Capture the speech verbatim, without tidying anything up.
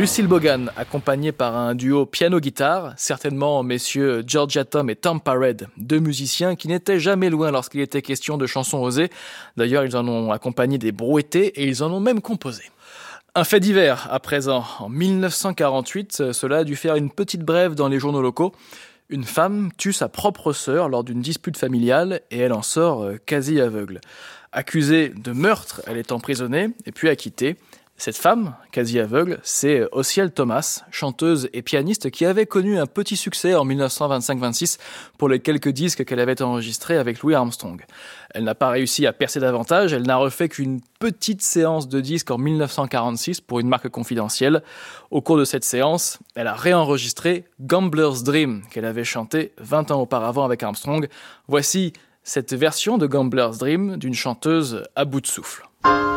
Lucille Bogan, accompagnée par un duo piano-guitare, certainement messieurs Georgia Tom et Tom Parade, deux musiciens qui n'étaient jamais loin lorsqu'il était question de chansons osées. D'ailleurs, ils en ont accompagné des brouettés et ils en ont même composé. Un fait divers, à présent. En dix-neuf cent quarante-huit, cela a dû faire une petite brève dans les journaux locaux. Une femme tue sa propre sœur lors d'une dispute familiale et elle en sort quasi aveugle. Accusée de meurtre, elle est emprisonnée et puis acquittée. Cette femme, quasi aveugle, c'est Ossiel Thomas, chanteuse et pianiste qui avait connu un petit succès en dix-neuf cent vingt-cinq vingt-six pour les quelques disques qu'elle avait enregistrés avec Louis Armstrong. Elle n'a pas réussi à percer davantage, elle n'a refait qu'une petite séance de disques en dix-neuf cent quarante-six pour une marque confidentielle. Au cours de cette séance, elle a réenregistré Gambler's Dream qu'elle avait chanté vingt ans auparavant avec Armstrong. Voici cette version de Gambler's Dream d'une chanteuse à bout de souffle.